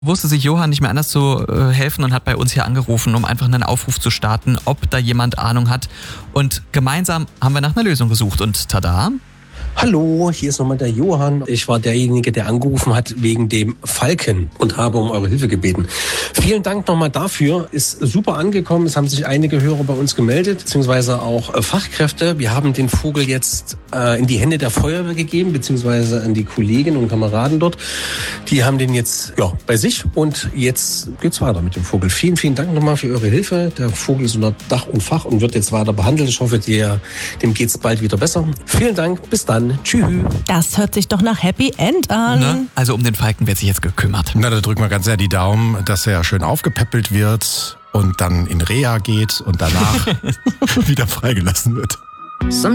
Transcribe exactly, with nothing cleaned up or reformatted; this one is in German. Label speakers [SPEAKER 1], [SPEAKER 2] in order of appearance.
[SPEAKER 1] Wusste sich Johann nicht mehr anders zu äh, helfen und hat bei uns hier angerufen, um einfach einen Aufruf zu starten, ob da jemand Ahnung hat. Und gemeinsam haben wir nach einer Lösung gesucht und tada!
[SPEAKER 2] Hallo, hier ist nochmal der Johann. Ich war derjenige, der angerufen hat wegen dem Falken und habe um eure Hilfe gebeten. Vielen Dank nochmal dafür. Ist super angekommen. Es haben sich einige Hörer bei uns gemeldet, beziehungsweise auch äh, Fachkräfte. Wir haben den Vogel jetzt äh, in die Hände der Feuerwehr gegeben, beziehungsweise an die Kolleginnen und Kameraden dort. Die haben den jetzt ja, bei sich und jetzt geht's weiter mit dem Vogel. Vielen, vielen Dank nochmal für eure Hilfe. Der Vogel ist unter Dach und Fach und wird jetzt weiter behandelt. Ich hoffe, der, dem geht's bald wieder besser. Vielen Dank. Bis dann. Tschüss.
[SPEAKER 3] Das hört sich doch nach Happy End an.
[SPEAKER 1] Ne? Also um den Falken wird sich jetzt gekümmert.
[SPEAKER 4] Na, da drücken wir ganz sehr die Daumen, dass er schön aufgepäppelt wird und dann in Reha geht und danach wieder freigelassen wird.